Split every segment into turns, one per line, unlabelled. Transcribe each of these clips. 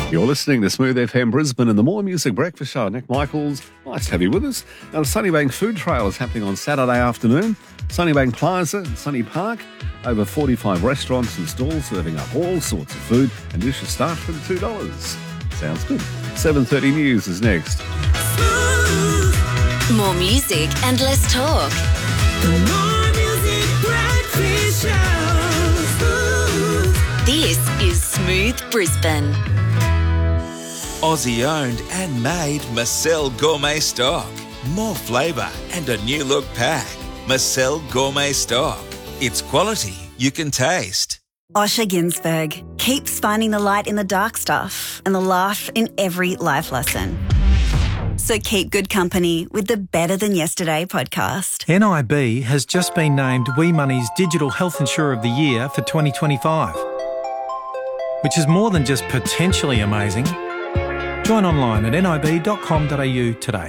You're listening to Smooth FM Brisbane and the More Music Breakfast Show. Nick Michaels, nice to have you with us. Now, the Sunnybank Food Trail is happening on Saturday afternoon. Sunnybank Plaza in Sunny Park. Over 45 restaurants and stalls serving up all sorts of food, and dishes start from $2. Sounds good. 7:30 News is next.
More music and less talk.
The More Music Breakfast Show.
This is Smooth Brisbane.
Aussie owned and made Marcel Gourmet Stock. More flavour and a new look pack. Marcel Gourmet Stock. It's quality you can taste.
Osher Ginsberg keeps finding the light in the dark stuff and the laugh in every life lesson. So keep good company with the Better Than Yesterday podcast.
NIB has just been named We Money's Digital Health Insurer of the Year for 2025, which is more than just potentially amazing. Join online at nib.com.au today.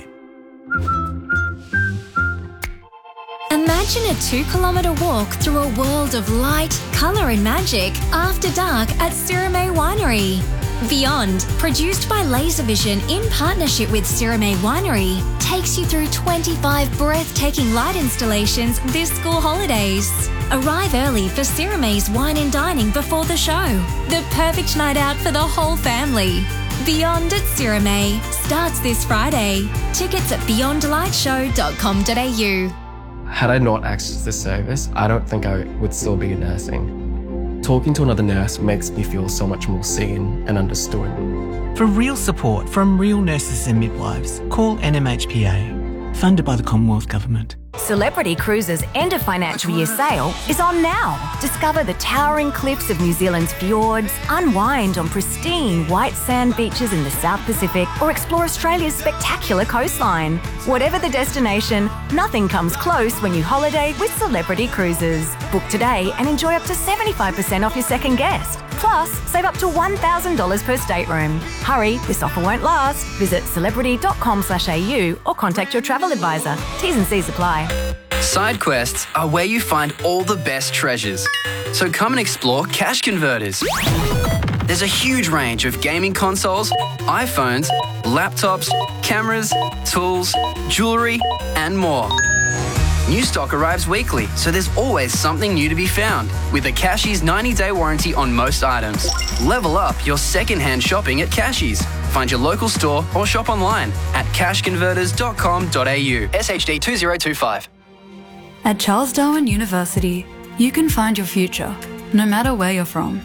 Imagine a 2-kilometre walk through a world of light, colour and magic after dark at Sirame Winery. Beyond, produced by Laservision in partnership with Sirame Winery, takes you through 25 breathtaking light installations this school holidays. Arrive early for Sirame's wine and dining before the show. The perfect night out for the whole family. Beyond at Sirame starts this Friday. Tickets at beyondlightshow.com.au.
Had I not accessed this service, I don't think I would still be nursing. Talking to another nurse makes me feel so much more seen and understood.
For real support from real nurses and midwives, call NMHPA, funded by the Commonwealth Government.
Celebrity Cruises' end of financial year sale is on now. Discover the towering cliffs of New Zealand's fjords, unwind on pristine white sand beaches in the South Pacific, or explore Australia's spectacular coastline. Whatever the destination, nothing comes close when you holiday with Celebrity Cruises. Book today and enjoy up to 75% off your second guest. Plus, save up to $1,000 per stateroom. Hurry, this offer won't last. Visit celebrity.com.au or contact your travel advisor. T's and C's apply.
Side quests are where you find all the best treasures. So come and explore Cash Converters. There's a huge range of gaming consoles, iPhones, laptops, cameras, tools, jewellery, and more. New stock arrives weekly, so there's always something new to be found. With a Cashies 90-day warranty on most items. Level up your second-hand shopping at Cashies. Find your local store or shop online at cashconverters.com.au. SHD 2025.
At Charles Darwin University, you can find your future, no matter where you're from.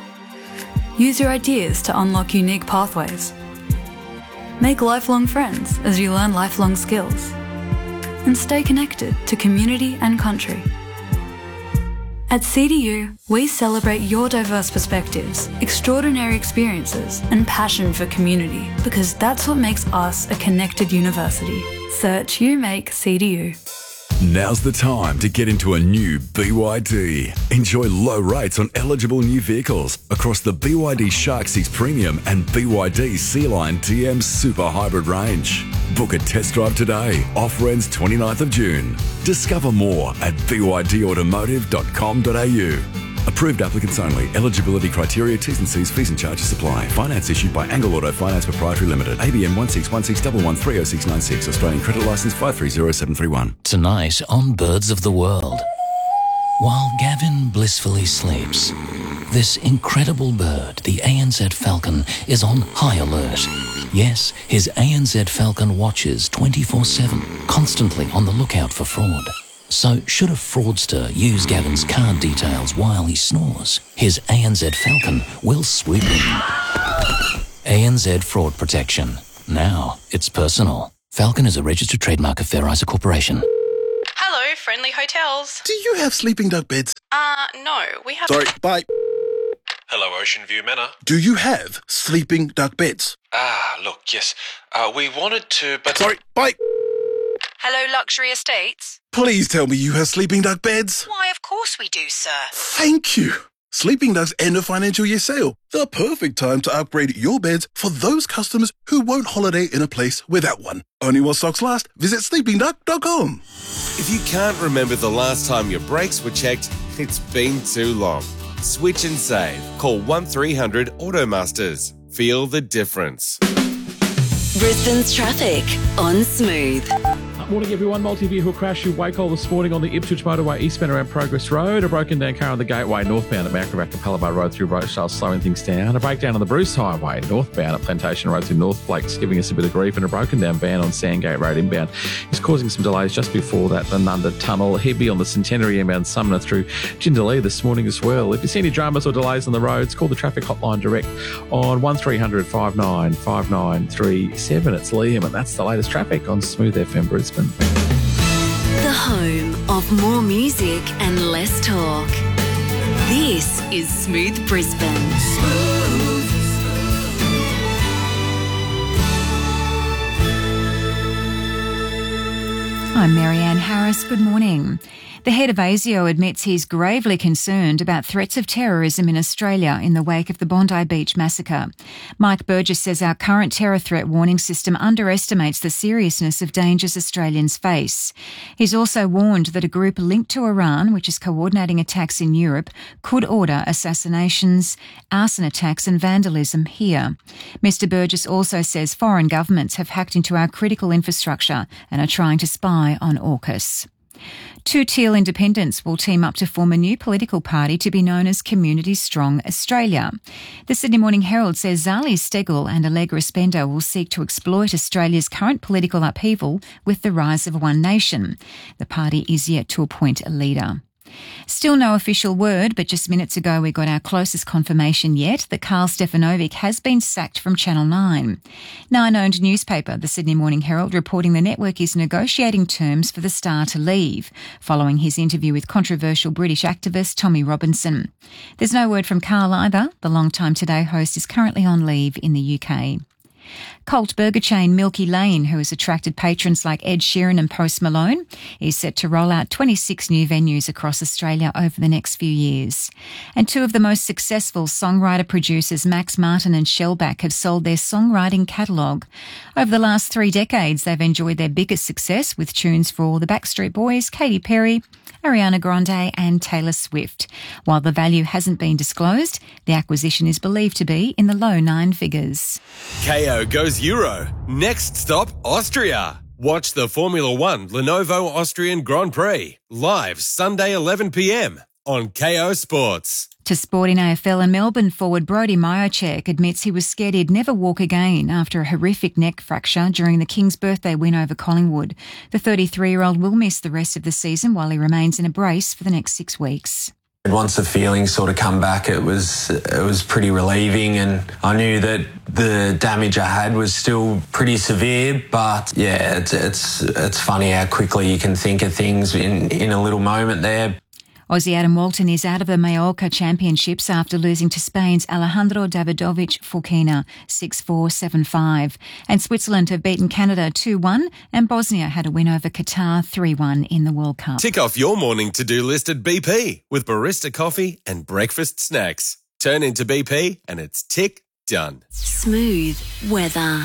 Use your ideas to unlock unique pathways. Make lifelong friends as you learn lifelong skills. And stay connected to community and country. At CDU, we celebrate your diverse perspectives, extraordinary experiences, and passion for community, because that's what makes us a connected university. Search UMake CDU.
Now's the time to get into a new BYD. Enjoy low rates on eligible new vehicles across the BYD Shark 6 Premium and BYD Sea-Line TM Super Hybrid range. Book a test drive today. Offer ends 29th of June. Discover more at bydautomotive.com.au. Approved applicants only. Eligibility criteria, T's and C's, fees and charges apply. Finance issued by Angle Auto Finance Proprietary Limited. ABN 161611130696. Australian Credit Licence 530731.
Tonight on Birds of the World. While Gavin blissfully sleeps, this incredible bird, the ANZ falcon, is on high alert. Yes, his ANZ falcon watches 24/7, constantly on the lookout for fraud. So should a fraudster use Gavin's card details while he snores, his ANZ Falcon will swoop in. ANZ Fraud Protection. Now it's personal. Falcon is a registered trademark of Fair Isa Corporation.
Hello, Friendly Hotels.
Do you have sleeping duck beds?
No, we have...
Sorry, bye.
Hello, Ocean View Manor.
Do you have sleeping duck beds?
Look, yes. We wanted to, but...
Sorry, bye.
Hello, Luxury Estates.
Please tell me you have sleeping duck beds.
Why, of course we do, sir.
Thank you. Sleeping Duck's end of financial year sale. The perfect time to upgrade your beds for those customers who won't holiday in a place without one. Only while stocks last. Visit sleepingduck.com.
If you can't remember the last time your brakes were checked, it's been too long. Switch and save. Call 1300 Automasters. Feel the difference.
Brisbane's traffic on Smooth.
Morning everyone. Multi-vehicle crash in Wacol this morning on the Ipswich Motorway eastbound around Progress Road. A broken down car on the Gateway northbound at Macrovac Capella Bar Road through Rochelle, slowing things down. A breakdown on the Bruce Highway northbound at Plantation Road through North Lakes, giving us a bit of grief. And a broken down van on Sandgate Road inbound is causing some delays just before that. The Nunda Tunnel. Heavy on the Centenary inbound Sumner through Jindalee this morning as well. If you see any dramas or delays on the roads, call the traffic hotline direct on 1300 59 5937. It's Liam, and that's the latest traffic on Smooth FM Brisbane.
The home of more music and less talk. This is Smooth Brisbane.
I'm Marianne Harris. Good morning. The head of ASIO admits he's gravely concerned about threats of terrorism in Australia in the wake of the Bondi Beach massacre. Mike Burgess says our current terror threat warning system underestimates the seriousness of dangers Australians face. He's also warned that a group linked to Iran, which is coordinating attacks in Europe, could order assassinations, arson attacks and vandalism here. Mr Burgess also says foreign governments have hacked into our critical infrastructure and are trying to spy on AUKUS. Two Teal independents will team up to form a new political party to be known as Community Strong Australia. The Sydney Morning Herald says Zali Steggall and Allegra Spender will seek to exploit Australia's current political upheaval with the rise of One Nation. The party is yet to appoint a leader. Still no official word, but just minutes ago we got our closest confirmation yet that Karl Stefanovic has been sacked from Channel 9. Nine-owned newspaper, the Sydney Morning Herald, reporting the network is negotiating terms for the star to leave, following his interview with controversial British activist Tommy Robinson. There's no word from Karl either. The long-time Today host is currently on leave in the UK. Cult burger chain Milky Lane, who has attracted patrons like Ed Sheeran and Post Malone, is set to roll out 26 new venues across Australia over the next few years. And two of the most successful songwriter-producers, Max Martin and Shellback, have sold their songwriting catalogue. Over the last 3 decades, they've enjoyed their biggest success with tunes for the Backstreet Boys, Katy Perry, Ariana Grande and Taylor Swift. While the value hasn't been disclosed, the acquisition is believed to be in the low 9 figures.
KO goes Euro. Next stop, Austria. Watch the Formula One Lenovo Austrian Grand Prix live Sunday 11 p.m. on KO Sports.
To sport in AFL, and Melbourne forward Brody Miochek admits he was scared he'd never walk again after a horrific neck fracture during the Kings' birthday win over Collingwood. The 33-year-old will miss the rest of the season while he remains in a brace for the next 6 weeks.
Once the feelings sort of come back, it was pretty relieving, and I knew that the damage I had was still pretty severe. But yeah, it's funny how quickly you can think of things in a little moment there.
Aussie Adam Walton is out of the Mallorca Championships after losing to Spain's Alejandro Davidovich Fokina 6-4, 7-5. And Switzerland have beaten Canada 2-1, and Bosnia had a win over Qatar 3-1 in the World Cup.
Tick off your morning to-do list at BP with barista coffee and breakfast snacks. Turn into BP and it's tick done.
Smooth weather.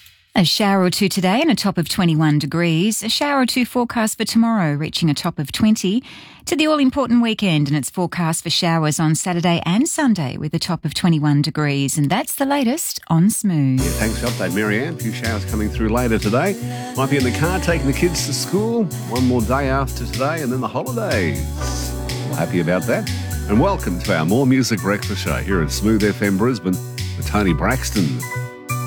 A shower or two today and a top of 21 degrees. A shower or two forecast for tomorrow, reaching a top of 20. To the all-important weekend, and it's forecast for showers on Saturday and Sunday with a top of 21 degrees. And that's the latest on Smooth.
Yeah, thanks for the update, Marianne. A few showers coming through later today. Might be in the car taking the kids to school. One more day after today and then the holidays. Happy about that. And welcome to our More Music Breakfast Show here at Smooth FM Brisbane with Tony Braxton.